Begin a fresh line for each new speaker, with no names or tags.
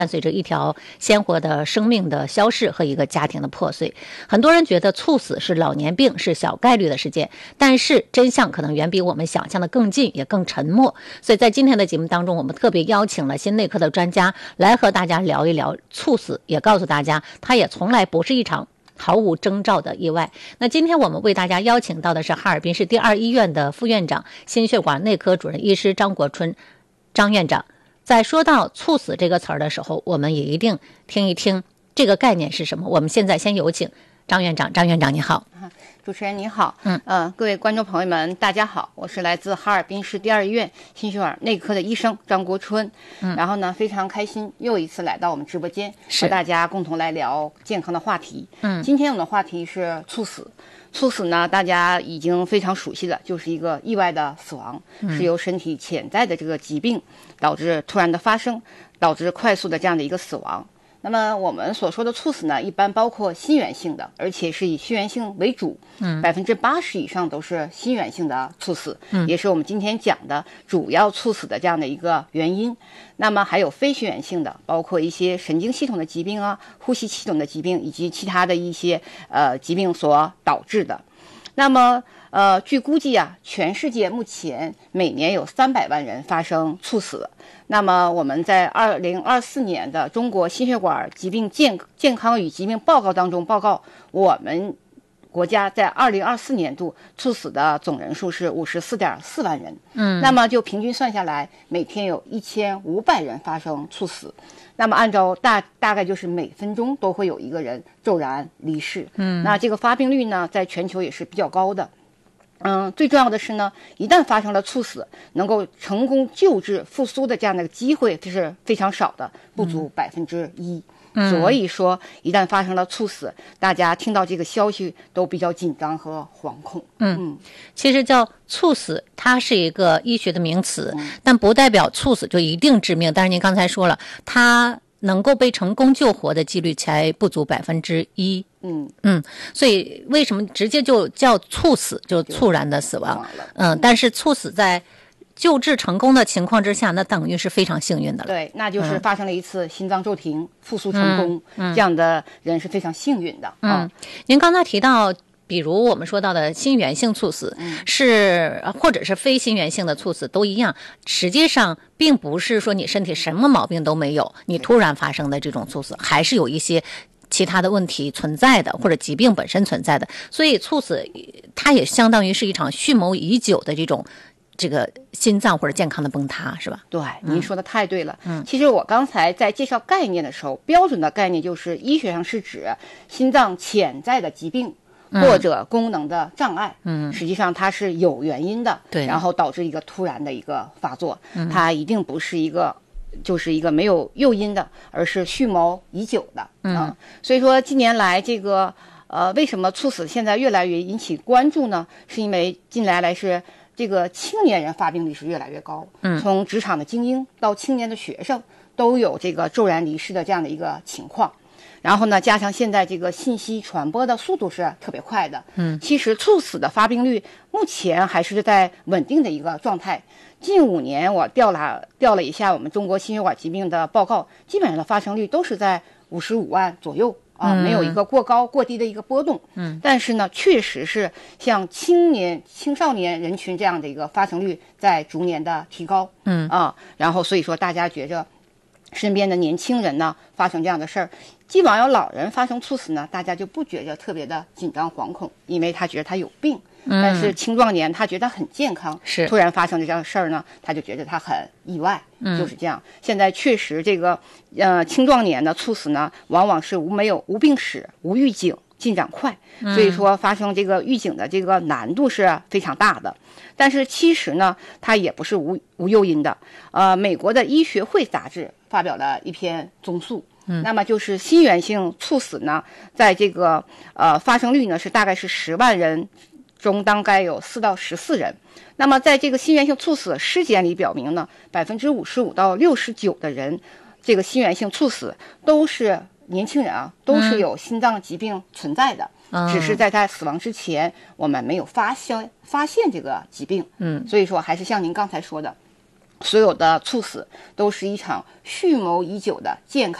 伴随着一条鲜活的生命的消逝和一个家庭的破碎。很多人觉得猝死是老年病，是小概率的事件，但是真相可能远比我们想象的更近，也更沉默。所以在今天的节目当中，我们特别邀请了心内科的专家来和大家聊一聊猝死，也告诉大家它也从来不是一场毫无征兆的意外。那今天我们为大家邀请到的是哈尔滨市第2医院的副院长、心血管内科主任医师张国春张院长。在说到猝死这个词儿的时候，我们也一定听一听这个概念是什么。我们现在先有请张院长。张院长你好。
主持人你好。各位观众朋友们大家好，我是来自哈尔滨市第2医院心血管内科的医生张国春。然后呢，非常开心又一次来到我们直播间，和大家共同来聊健康的话题。今天我们的话题是猝死。猝死呢，大家已经非常熟悉了，就是一个意外的死亡，是由身体潜在的这个疾病导致突然的发生，导致快速的这样的一个死亡。那么我们所说的猝死呢，一般包括心源性的，而且是以心源性为主，80%以上都是心源性的猝死，也是我们今天讲的主要猝死的这样的一个原因。那么还有非心源性的，包括一些神经系统的疾病啊、呼吸系统的疾病以及其他的一些疾病所导致的。那么据估计啊，全世界目前每年有300万人发生猝死。那么我们在2024年的中国心血管疾病健康与疾病报告当中报告，我们国家在2024年度猝死的总人数是54.4万人。那么就平均算下来，每天有1500人发生猝死。那么按照大概就是每分钟都会有一个人骤然离世。那这个发病率呢，在全球也是比较高的。最重要的是呢，一旦发生了猝死，能够成功救治复苏的这样的机会是非常少的，不足1%。所以说，一旦发生了猝死，大家听到这个消息都比较紧张和惶恐。
其实叫猝死，它是一个医学的名词，但不代表猝死就一定致命。但是您刚才说了，它能够被成功救活的几率才不足1%。所以为什么直接就叫猝死，就猝然的死亡？但是猝死在救治成功的情况之下，那等于是非常幸运的了。
对，那就是发生了一次心脏骤停，复苏成功，这样的人是非常幸运的。
您刚才提到，比如我们说到的心源性猝死，是或者是非心源性的猝死都一样，实际上并不是说你身体什么毛病都没有，你突然发生的这种猝死，还是有一些其他的问题存在的，或者疾病本身存在的。所以猝死它也相当于是一场蓄谋已久的这个心脏或者健康的崩塌，是吧？
对，您说的太对了。其实我刚才在介绍概念的时候，标准的概念就是医学上是指心脏潜在的疾病或者功能的障碍。实际上它是有原因的，
对，
然后导致一个突然的一个发作。它一定不是一个就是一个没有诱因的，而是蓄谋已久的。所以说近年来这个为什么猝死现在越来越引起关注呢？是因为近来是这个青年人发病率是越来越高，从职场的精英到青年的学生都有这个骤然离世的这样的一个情况。然后呢，加上现在这个信息传播的速度是特别快的，其实猝死的发病率目前还是在稳定的一个状态。近5年我调了一下我们中国心血管疾病的报告，基本上的发生率都是在55万左右。没有一个过高过低的一个波动。但是呢，确实是像青少年人群这样的一个发生率在逐年的提高。然后所以说大家觉着身边的年轻人呢发生这样的事儿，既往有老人发生猝死呢，大家就不觉着特别的紧张惶恐，因为他觉得他有病。但是青壮年他觉得很健康，突然发生这样的事儿呢，他就觉得他很意外。就是这样。现在确实这个青壮年的猝死呢，往往是无病史、无预警、进展快，所以说发生这个预警的这个难度是非常大的。但是其实呢，它也不是无诱因的。美国的医学会杂志发表了一篇综述。那么就是心源性猝死呢，在这个发生率呢是大概是10万人中大概有4到14人。那么在这个心源性猝死尸检里表明呢，55%到69%的人，这个心源性猝死都是年轻人啊，都是有心脏疾病存在的。只是在他死亡之前，我们没有发现这个疾病。所以说还是像您刚才说的， 所有的猝死都是一场蓄谋已久的健康